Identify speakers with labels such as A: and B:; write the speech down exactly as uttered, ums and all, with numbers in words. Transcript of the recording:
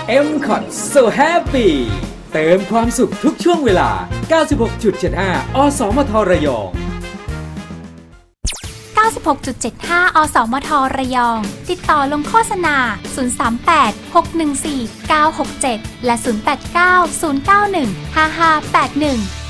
A: เอ็ม คอท So Happy เติมความสุขทุกช่วงเวลา เก้าสิบหกจุดเจ็ดห้า อสมทระยอง
B: เก้าสิบหกจุดเจ็ดห้า อสมทระยองติดต่อลงโฆษณาศูนย์ สาม แปด หก หนึ่ง สี่ เก้า หก เจ็ดและศูนย์ แปด เก้า ศูนย์ เก้า หนึ่ง ห้า ห้า แปด หนึ่ง